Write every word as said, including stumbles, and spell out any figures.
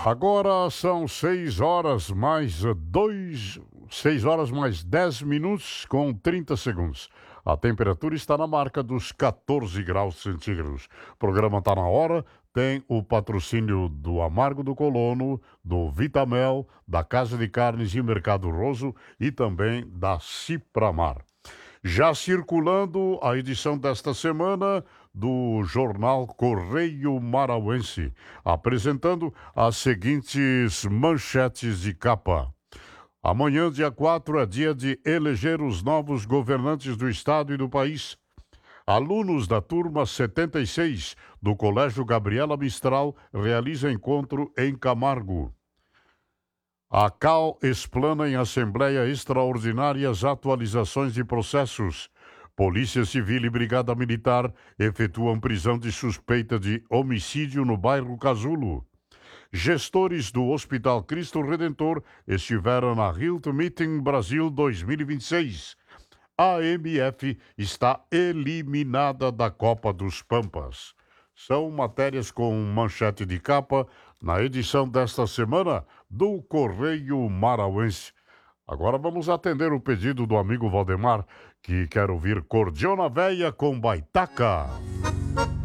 Agora são seis horas mais dois, seis horas mais dez minutos com trinta segundos. A temperatura está na marca dos catorze graus centígrados. O programa está na hora, tem o patrocínio do Amargo do Colono, do Vitamel, da Casa de Carnes e Mercado Roso e também da Cipramar. Já circulando a edição desta semana do jornal Correio Marauense, apresentando as seguintes manchetes de capa. Amanhã, dia quatro, é dia de eleger os novos governantes do estado e do país. Alunos da turma setenta e seis do Colégio Gabriela Mistral realizam encontro em Camargo. A Cal explana em Assembleia Extraordinária as atualizações de processos. Polícia Civil e Brigada Militar efetuam prisão de suspeita de homicídio no bairro Casulo. Gestores do Hospital Cristo Redentor estiveram na Hilton Meeting Brasil dois mil e vinte e seis. A M F está eliminada da Copa dos Pampas. São matérias com manchete de capa na edição desta semana do Correio Marauense. Agora vamos atender o pedido do amigo Valdemar, que quer ouvir Cordiona Véia com Baitaca.